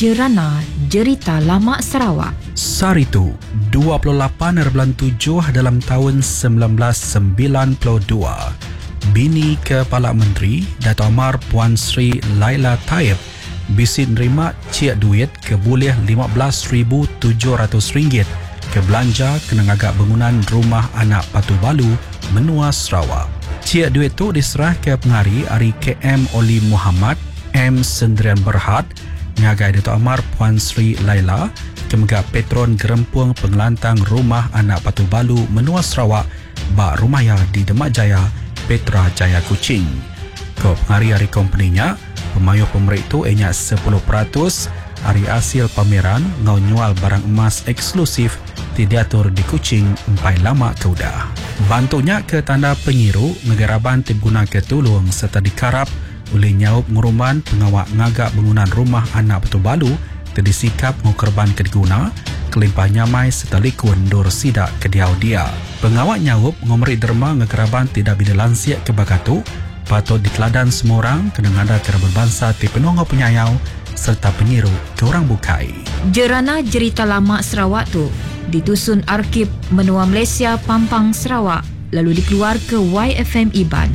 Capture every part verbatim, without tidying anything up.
Jerana Jerita Lama Sarawak. Saritu, dua puluh lapan bulan tujuh dalam tahun sembilan belas sembilan puluh dua. Bini Kepala Menteri, Dato' Amar Puan Sri Laila Taib, bisi nerima cek duit keboleh lima belas ribu tujuh ratus ringgit ke belanja kena agak bangunan rumah anak Patu Balu, Menua, Sarawak. Cek duit tu diserah ke pengari Ari K M Oli Muhammad, M Sendirian Berhad, ngagai Dato' Amar Puan Sri Laila, kemegak patron gerempung pengelantang rumah anak Patu Balu, Menua, Sarawak, bak rumahnya di Demak Jaya, Petra Jaya Kuching. Ko pengari hari kompeninya, pemayuh pemerik tu enyak sepuluh peratus hari hasil pameran ngau nyual barang emas eksklusif diatur di Kuching empai lama keudah. Bantunya ke tanda pengiru ngegaraban tim guna ketulung serta dikarap oleh nyaup nguruman pengawak ngagak bangunan rumah anak Patu Balu terdisikap ngukerban kediguna kelimpah nyamai serta likun dur sidak kediau dia. Pengawak nyaup ngomeri derma ngegaraban tidak bila lansiak ke bakatu patut diteladan semua orang kena ngada kera berbangsa ti penonggo penyayau serta penyiru ke orang bukai. Jerana Jerita Lama Sarawak tu ditusun Arkib Menua Malaysia Pampang Sarawak lalu dikeluar ke Y F M Iban.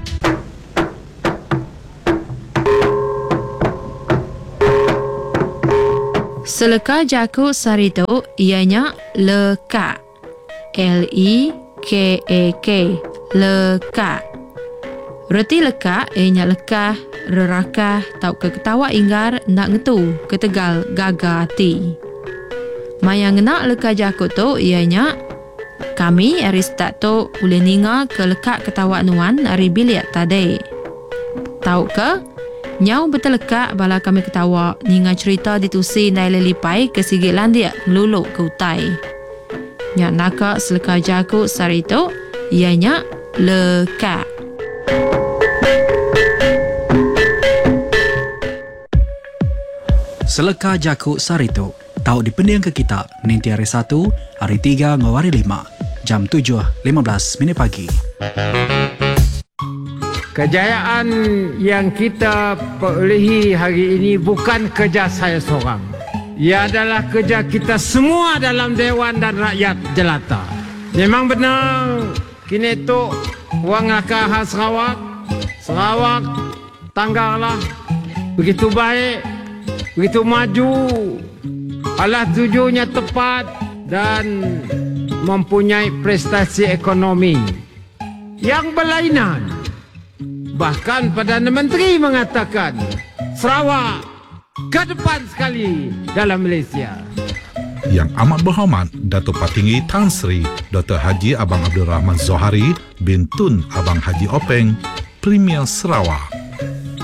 Seleka Jaku Sarito ianya leka. L E K A K. Leka. Reti leka ianya lekah, rerakah, tau ke ketawa inggar nak ngetu, ketegal gaga ti. Mayang nak leka Jaku tu ianya kami aristat tu boleh ninga ke lekak ketawa nuan ari bilik tadi. Tahu ke? Nyau betul lekak bala kami ketawa ninga cerita ditusi nai lelipai ke sigit landia ngeluluk ke utai. Nyak naka seleka Jaku Sarito ianya lekak. Seleka Jaku Sarito tahu dipening ke kita ninti hari satu, hari tiga, ngawari lima, jam tujuh lima belas minit pagi. Kejayaan yang kita perolehi hari ini bukan kerja saya seorang. Ia adalah kerja kita semua dalam Dewan dan rakyat jelata. Memang benar, kini tu wang akal khas Sarawak, Sarawak tanggarlah begitu baik, begitu maju. Alah tujuannya tepat dan mempunyai prestasi ekonomi yang berlainan. Bahkan Perdana Menteri mengatakan Sarawak ke depan sekali dalam Malaysia. Yang amat berhormat Datuk Patinggi Tan Sri Doktor Haji Abang Abdul Rahman Zohari bin Tun Abang Haji Openg, Premier Sarawak.